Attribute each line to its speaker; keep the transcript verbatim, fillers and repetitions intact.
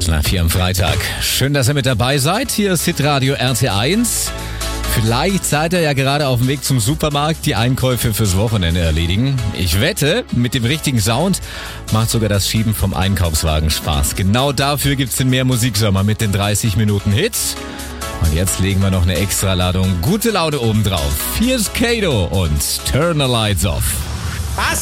Speaker 1: Viertel nach vier am Freitag. Schön, dass ihr mit dabei seid. Hier ist Hitradio R T eins. Vielleicht seid ihr ja gerade auf dem Weg zum Supermarkt, die Einkäufe fürs Wochenende erledigen. Ich wette, mit dem richtigen Sound macht sogar das Schieben vom Einkaufswagen Spaß. Genau dafür gibt's den Mehr Musiksommer mit den dreißig Minuten Hits. Und jetzt legen wir noch eine extra Ladung gute Laune oben drauf. Hier ist Kato und Turn the Lights Off.
Speaker 2: Was?